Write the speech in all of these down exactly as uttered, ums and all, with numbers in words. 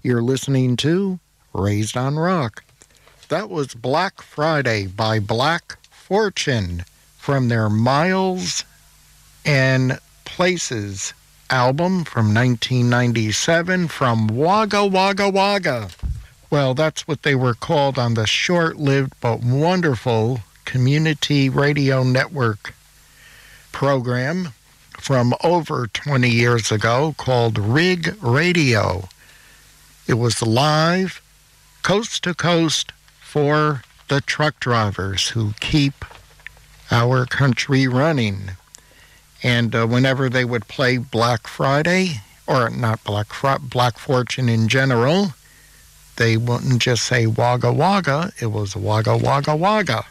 You're listening to Raised on Rock. That was Black Friday by Black Fortune from their Miles and Places album from nineteen ninety-seven from Wagga Wagga Wagga. Well, that's what they were called on the short-lived but wonderful community radio network program from over twenty years ago called Rig Radio. It was live, coast to coast, for the truck drivers who keep our country running. And uh, whenever they would play Black Friday, or not Black Fri- Black Fortune in general, they wouldn't just say Wagga Wagga, it was Wagga Wagga Wagga.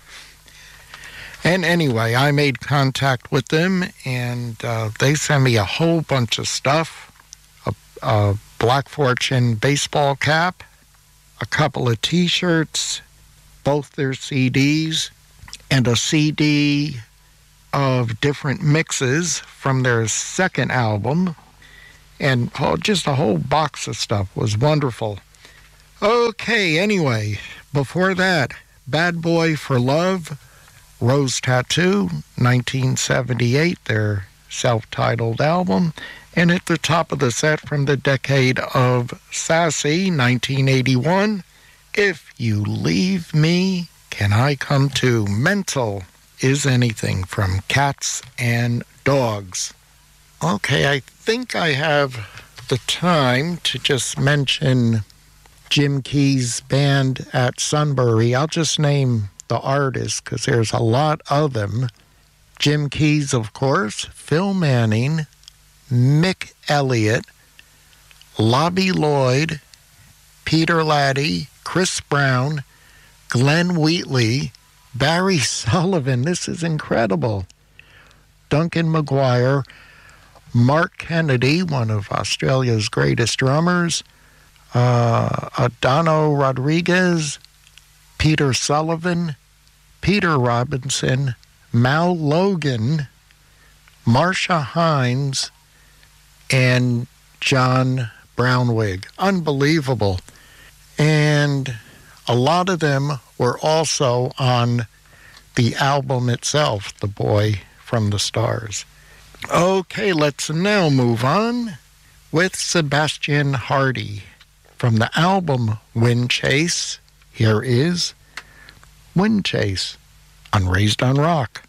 And anyway, I made contact with them, and uh, they sent me a whole bunch of stuff. A, a Black Fortune baseball cap, a couple of T-shirts, both their C Ds, and a C D of different mixes from their second album, and oh, just a whole box of stuff. It was wonderful. Okay, anyway, before that, Bad Boy for Love, Rose Tattoo, nineteen seventy-eight, their self-titled album. And at the top of the set from the decade of Sassy, nineteen eighty-one, If You Leave Me, Can I Come To? Mental Is Anything from Cats and Dogs. Okay, I think I have the time to just mention Jim Key's band at Sunbury. I'll just name the artists because there's a lot of them. Jim Key's, of course, Phil Manning, Mick Elliott, Lobby Lloyd, Peter Laddie, Chris Brown, Glenn Wheatley, Barry Sullivan, this is incredible, Duncan Maguire, Mark Kennedy, one of Australia's greatest drummers, uh, Adano Rodriguez, Peter Sullivan, Peter Robinson, Mal Logan, Marsha Hines, and John Brownwig. Unbelievable. And a lot of them were also on the album itself, The Boy from the Stars. Okay, let's now move on with Sebastian Hardy. From the album Wind Chase, here is Wind Chase on Raised on Rock.